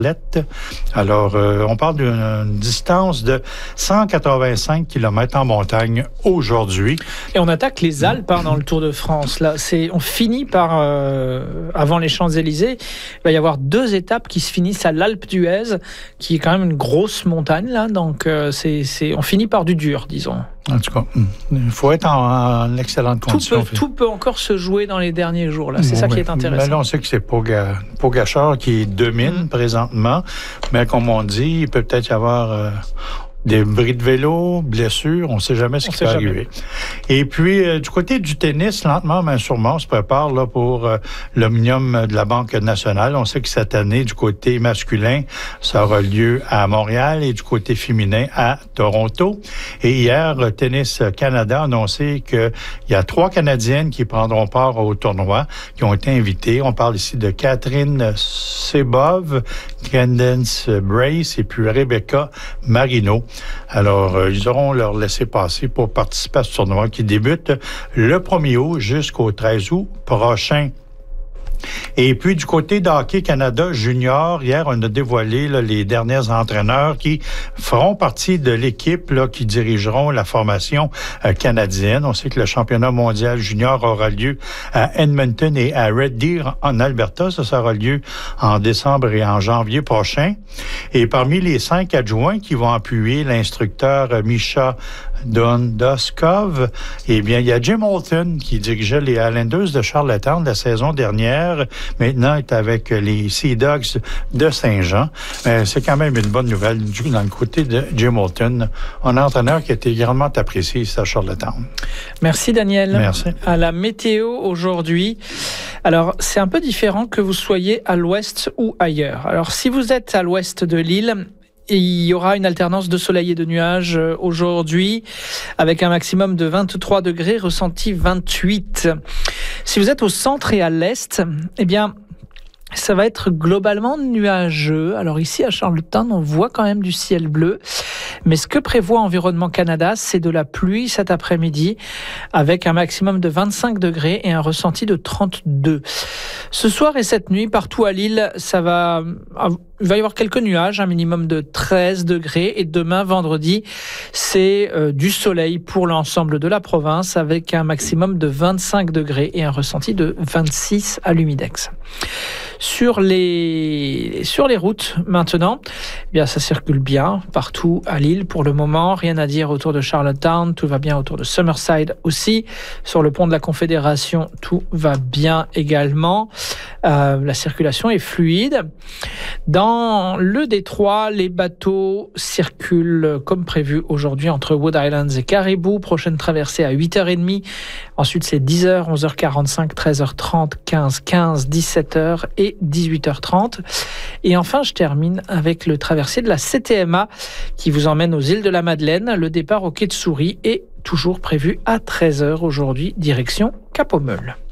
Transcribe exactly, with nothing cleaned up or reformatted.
Alors, euh, on parle d'une distance de cent quatre-vingt-cinq kilomètres en montagne aujourd'hui. Et on attaque les Alpes hein, dans le Tour de France. Là, c'est, on finit par, euh, avant les Champs-Élysées, il va y avoir deux étapes qui se finissent à l'Alpe d'Huez, qui est quand même une grosse montagne. Là, donc, euh, c'est, c'est, on finit par du dur, disons. En tout cas, il faut être en, en excellente condition. Tout peut, tout peut encore se jouer dans les derniers jours. Là. C'est oui, ça qui est intéressant. Mais là, on sait que c'est Poga, Pogačar qui domine mmh. présentement. Mais comme on dit, il peut peut-être y avoir euh, des bris de vélo, blessures, on ne sait jamais ce on qui peut jamais. arriver. Et puis, euh, du côté du tennis, lentement, mais sûrement, on se prépare là, pour euh, l'Omnium de la Banque nationale. On sait que cette année, du côté masculin, ça aura lieu à Montréal et du côté féminin à Toronto. Et hier, Tennis Canada a annoncé qu'il y a trois Canadiennes qui prendront part au tournoi, qui ont été invitées. On parle ici de Catherine Sebov, Candace Brace et puis Rebecca Marino. Alors, euh, ils auront leur laissez-passer pour participer à ce tournoi qui débute le premier août jusqu'au treize août prochain. Et puis, du côté d'Hockey Canada Junior, hier, on a dévoilé là, les derniers entraîneurs qui feront partie de l'équipe là, qui dirigeront la formation euh, canadienne. On sait que le championnat mondial junior aura lieu à Edmonton et à Red Deer en Alberta. Ça, ça aura lieu en décembre et en janvier prochain. Et parmi les cinq adjoints qui vont appuyer l'instructeur euh, Misha Dondoskov, eh bien, il y a Jim Holton qui dirigeait les Highlanders de Charlottetown la saison dernière. Maintenant, il est avec les Sea Dogs de Saint-Jean. Mais c'est quand même une bonne nouvelle dans le côté de Jim Holton, un entraîneur qui a été grandement apprécié ici à Charlottetown. Merci, Daniel. Merci. À la météo aujourd'hui, alors c'est un peu différent que vous soyez à l'ouest ou ailleurs. Alors, si vous êtes à l'ouest de l'île, il y aura une alternance de soleil et de nuages aujourd'hui, avec un maximum de vingt-trois degrés, ressenti vingt-huit. Si vous êtes au centre et à l'est, eh bien, ça va être globalement nuageux. Alors ici, à Charlottetown, on voit quand même du ciel bleu. Mais ce que prévoit Environnement Canada, c'est de la pluie cet après-midi, avec un maximum de vingt-cinq degrés et un ressenti de trente-deux. Ce soir et cette nuit, partout à l'île, ça va... Il va y avoir quelques nuages, un minimum de treize degrés. Et demain, vendredi, c'est euh, du soleil pour l'ensemble de la province, avec un maximum de vingt-cinq degrés et un ressenti de vingt-six à l'humidex. Sur les, sur les routes, maintenant, eh bien, ça circule bien partout à l'île pour le moment. Rien à dire autour de Charlottetown. Tout va bien autour de Summerside aussi. Sur le pont de la Confédération, tout va bien également. Euh, la circulation est fluide. Dans le détroit, les bateaux circulent comme prévu aujourd'hui entre Wood Islands et Caribou. Prochaine traversée à huit heures trente. Ensuite, c'est dix heures, onze heures quarante-cinq, treize heures trente, quinze heures quinze, dix-sept heures et dix-huit heures trente. Et enfin, je termine avec le traversier de la C T M A qui vous emmène aux îles de la Madeleine. Le départ au quai de Souris est toujours prévu à treize heures aujourd'hui, direction Cap-aux-Meules.